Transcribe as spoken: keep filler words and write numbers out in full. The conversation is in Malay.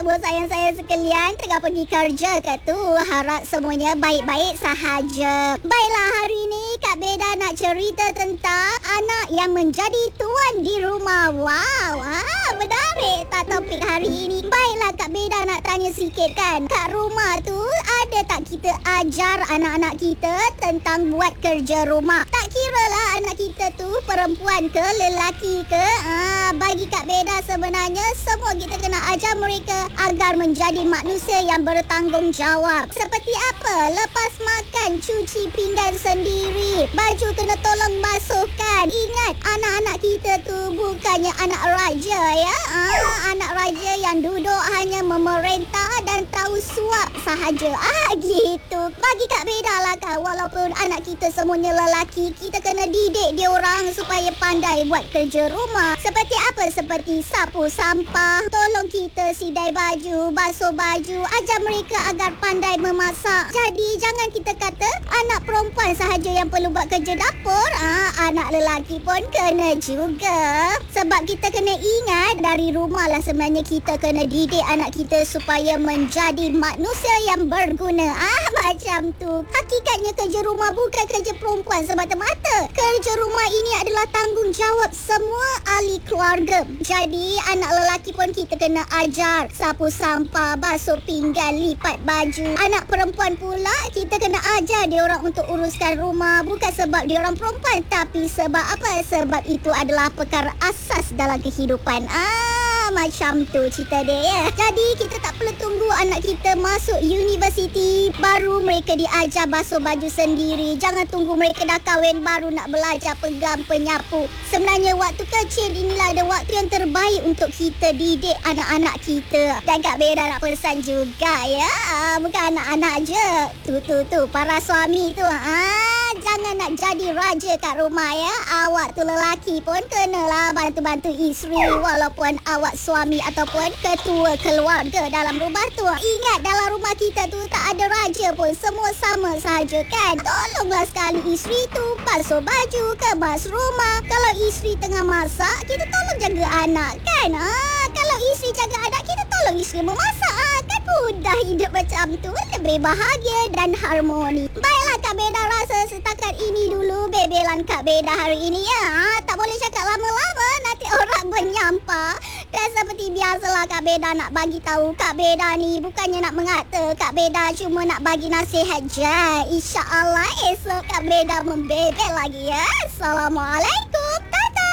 semua sayang-sayang sekalian tengah pergi kerja ke tu? Harap semuanya baik-baik sahaja. Baiklah, hari ini Kak Beda nak cerita tentang anak yang menjadi tuan di rumah. Wow, ah, menarik tak topik hari ini? Baiklah, Kak Beda nak tanya sikit kan. Kat rumah tu ada tak kita ajar anak-anak kita tentang buat kerja rumah? Tak kira lah anak kita tu perempuan ke lelaki ke. Ah, bagi Kak Beda sebenarnya semua kita kena ajar mereka agar menjadi manusia yang bertanggungjawab. Seperti apa? Lepas makan cuci pinggan sendiri, baju kena tolong basuhkan. Ingat, anak-anak kita tu bukannya anak raja ya. Ah, anak raja yang duduk hanya memerintah dan tahu suap sahaja. Ah, gitu. Bagi Kak Beda lah kan, walaupun anak kita semuanya lelaki, kita kena didik dia orang supaya pandai buat kerja rumah. Seperti apa? Seperti sapu sampah, tolong kita sidai baju, basuh baju, ajar mereka agar pandai memasak. Jadi jangan kita kata anak perempuan sahaja yang perlu buat kerja dapur. Ah, anak lelaki pun kena juga. Sebab kita kena ingat dari rumah lah sebenarnya kita kena didik anak kita supaya menjadi manusia yang berguna. Ah, macam tu. Hakikatnya kerja rumah bukan kerja perempuan semata-mata. Kerja rumah ini adalah tanggungjawab semua ahli keluarga. Jadi anak lelaki pun kita kena ajar sapu sampah, basuh pinggan, lipat baju. Anak perempuan pula kita kena ajar dia orang untuk uruskan rumah. Bukan sebab dia orang perempuan, tapi sebab apa? Sebab itu adalah perkara asas dalam kehidupan. Ah, macam tu cerita dia ya. Jadi kita tak perlu tunggu anak kita masuk universiti baru mereka diajar basuh baju sendiri. Jangan tunggu mereka dah kahwin baru nak belajar pegang penyapu. Sebenarnya waktu kecil inilah ada waktu yang terbaik untuk kita didik anak-anak kita. Dan Kak Beda nak pesan juga ya. Ah, bukan anak-anak je. Tu tu tu para suami tu. Ah, jangan nak jadi raja kat rumah ya. Awak tu lelaki pun kenalah bantu-bantu isteri walaupun awak suami ataupun ketua keluarga dalam rumah tu. Ingat, dalam rumah kita tu tak ada raja pun, semua sama sahaja kan. Tolonglah sekali isteri tu basuh baju, kemas rumah. Kalau isteri tengah masak, kita tolong jaga anak kan. Ah, kalau isteri jaga anak, kita tolong isteri memasak. Ah, kan mudah hidup macam tu, lebih bahagia dan harmoni. Baiklah, Kak Beda rasa setakat ini dulu bebelan Kak Beda hari ini ya. Ah, tak boleh cakap lama-lama, nanti orang menyampah. Dan seperti biasalah Kak Beda nak bagi tahu, Kak Beda ni bukannya nak mengata, Kak Beda cuma nak bagi nasihat je. InsyaAllah esok Kak Beda membebel lagi ya. Assalamualaikum.